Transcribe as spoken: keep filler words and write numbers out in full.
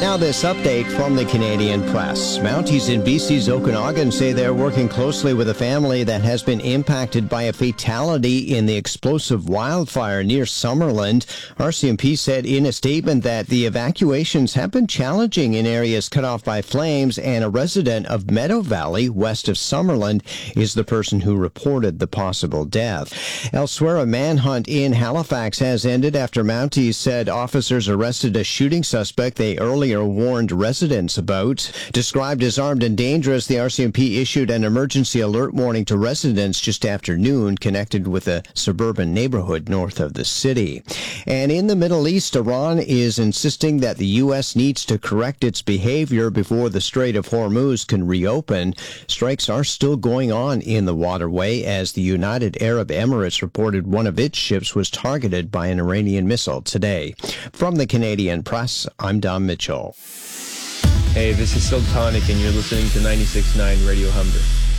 Now this update from the Canadian Press. Mounties in B C's Okanagan say they're working closely with a family that has been impacted by a fatality in the explosive wildfire near Summerland. R C M P said in a statement that the evacuations have been challenging in areas cut off by flames, and a resident of Meadow Valley, west of Summerland, is the person who reported the possible death. Elsewhere, a manhunt in Halifax has ended after Mounties said officers arrested a shooting suspect they earlier warned residents about. Described as armed and dangerous, the R C M P issued an emergency alert warning to residents just after noon, connected with a suburban neighborhood north of the city. And in the Middle East, Iran is insisting that the U S needs to correct its behavior before the Strait of Hormuz can reopen. Strikes are still going on in the waterway as the United Arab Emirates reported one of its ships was targeted by an Iranian missile today. From the Canadian Press, I'm Don Mitchell. Hey, this is Silk Tonic, and you're listening to ninety-six point nine Radio Humber.